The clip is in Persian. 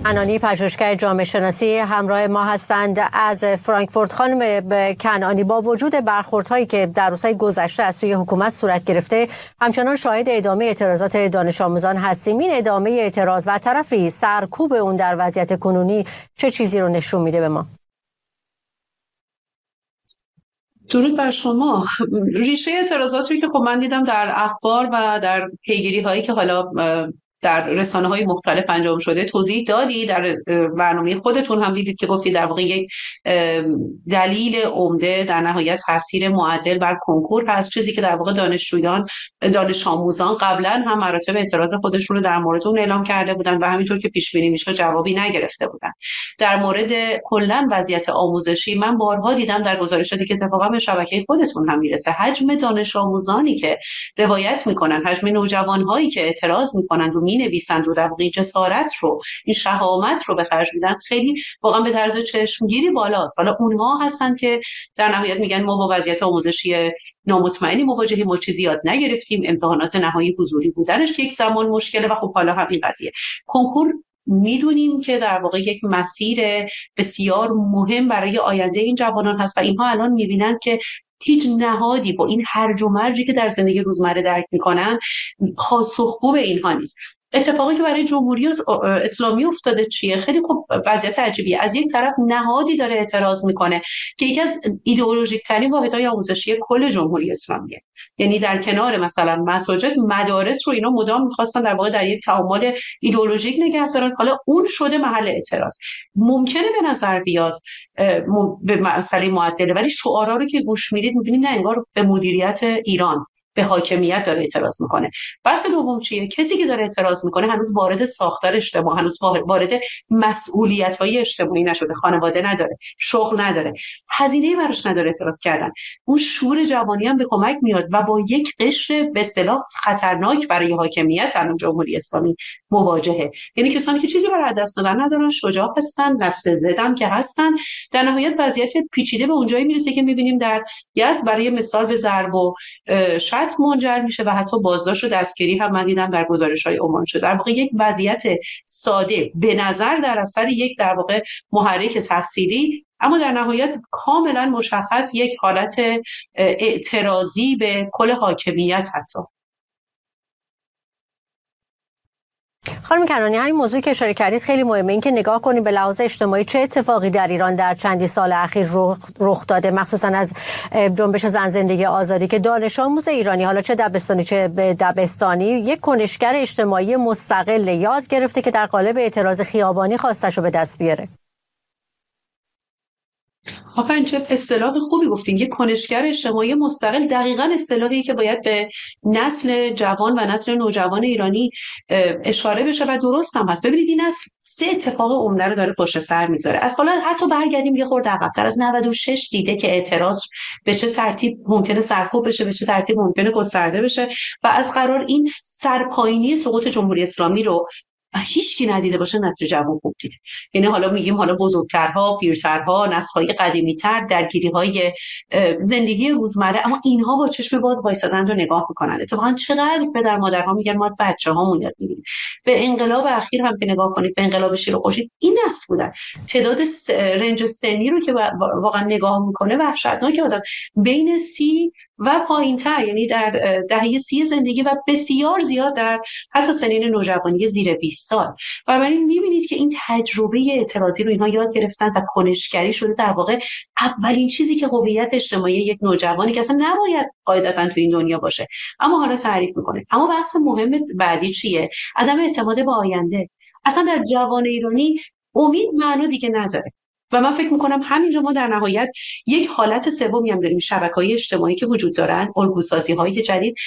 کنعانی پژوهشگر جامعه شناسی همراه ما هستند از فرانکفورت. خانم کنعانی، با وجود برخوردهایی که در روزهای گذشته از سوی حکومت صورت گرفته، همچنان شاهد ادامه اعتراضات دانش آموزان هستیم. این ادامه اعتراض و طرفی سرکوب اون در وضعیت کنونی چه چیزی رو نشون میده به ما؟ درود بر شما. ریشه اعتراضات رو که خب من دیدم در اخبار و در پیگیری هایی که حالا در رسانه های مختلف انجام شده توضیح دادی. در برنامه خودتون هم دیدید که گفتید در واقع یک دلیل عمده در نهایت تاثیر معدل بر کنکور هست، چیزی که در واقع دانش آموزان قبلا هم مراتب اعتراض خودشون رو در مورد اون اعلام کرده بودن و همینطور که پیش بینی میشه جوابی نگرفته بودن. در مورد کلا وضعیت آموزشی من بارها دیدم در گزارشاتی که اتفاقا به شبکه خودتون هم میرسه، حجم دانش آموزانی که روایت میکنن، حجم نوجوانهایی که اعتراض میکنن و مینویسند و در واقع جسارت رو، این شهامت رو به خرج میدن، خیلی واقعا به طرز چشمگیری بالاست. حالا اونها هستن که در نهایت میگن ما با وضعیت آموزشی نامطمئنی مواجهیم، ما چیزی یاد نگرفتیم، امتحانات نهایی حضوری بودنش که یک زمان مشکله و خب حالا همین قضیه کنکور میدونیم که در واقع یک مسیر بسیار مهم برای آینده این جوانان هست و اینها الان میبینن که هیچ نهادی با این هرج و مرجی که در زندگی روزمره درک میکنن پاسخگو به اینها نیست. اتفاقی که برای جمهوری اسلامی افتاده چیه؟ خیلی خوب وضعیت عجیبیه. از یک طرف نهادی داره اعتراض میکنه که یکی از ایدئولوژیک ترین واحدهای آموزشی کل جمهوری اسلامیه، یعنی در کنار مثلا مساجد، مدارس رو اینا مدام میخواستن در واقع در یک تعامل ایدئولوژیک نگه دارن. حالا اون شده محل اعتراض. ممکنه به نظر بیاد به مسئله معدله، ولی شعارا رو که گوش میدید میبینید نه انگار به مدیریت ایران، به حاکمیت داره اعتراض میکنه. بحث دوم چیه؟ کسی که داره اعتراض میکنه هنوز وارد ساختار اجتماع، هنوز وارد مسئولیت‌های اجتماعی نشده، خانواده نداره، شغل نداره، هزینه‌ای براش نداره اعتراض کردن. اون شور جوانی هم به کمک میاد و با یک قشر به اصطلاح خطرناک برای حاکمیت الان جمهوری اسلامی مواجهه. یعنی کسانی که چیزی برای دست دادن ندارن، شجاع هستن، نسل زد هم که هستن. در نهایت وضعیت پیچیده به اونجایی میرسه که میبینیم در یزد برای مثال به ضرب و منجر میشه و حتی بازداشت و دستگیری هم من دیدم در گزارش‌های عمان شده. در واقع یک وضعیت ساده به نظر در اثر یک در واقع محرک تحصیلی، اما در نهایت کاملا مشخص یک حالت اعتراضی به کل حاکمیت. حتی خانم کنعانی، همین موضوعی که اشاره کردید خیلی مهمه، این که نگاه کنیم به لحاظ اجتماعی چه اتفاقی در ایران در چندی سال اخیر رخ داده، مخصوصا از جنبش زن زندگی آزادی که دانش آموز ایرانی، حالا چه دبستانی چه دبستانی، یک کنشگر اجتماعی مستقل یاد گرفته که در قالب اعتراض خیابانی خواستشو به دست بیاره. آفرین، چه اصطلاح خوبی گفتین، یک کنشگر اجتماعی مستقل. دقیقاً اصطلاحی که باید به نسل جوان و نسل نوجوان ایرانی اشاره بشه و درست هم هست. ببینید این نسل سه اتفاق عمده رو داره پشت سر میذاره. از حالا حتی برگردیم یه خورده عقب‌تر، از 96 دیده که اعتراض به چه ترتیب ممکنه سرکوب بشه، به چه ترتیب ممکنه گسترده بشه و از قرار این سرپایینی سقوط جمهوری اسلامی رو هیچکی ندیده باشه، نسل جوان خوب دیده. یعنی حالا میگیم حالا بزرگترها، پیرترها، نسل‌های قدیمی‌تر، درگیری‌های زندگی روزمره، اما اینها با چشم باز وایسادن رو نگاه می‌کنن. اتفاقاً چقدر پدر مادرها میگن ما از بچه‌هامون یاد می‌گیریم. به انقلاب اخیر هم که نگاه کنید، به انقلاب شیر و خورشید، این نسل بودن. تعداد رنج سنی رو که واقعا نگاه می‌کنه وحشتناکه. آدم بین 30 و پایین‌تر، یعنی در دهه 30 زندگی و بسیار زیاد در حتی سنین نوجوانی زیر 20 سال. بنابراین می‌بینید که این تجربه اعتراضی رو اینها یاد گرفتن و کنشگری شده در واقع اولین چیزی که هویت اجتماعی یک نوجوانی که اصلا نباید قاعدتاً تو این دنیا باشه، اما حالا تعریف می‌کنه. اما بحث مهم بعدی چیه؟ عدم اعتماد به آینده. اصلا در جوان ایرانی امید معنا دیگه نداره. و من فکر میکنم همینجا ما در نهایت یک حالت سومی هم داریم، شبکه‌های اجتماعی که وجود دارن، الگوسازی‌های جدید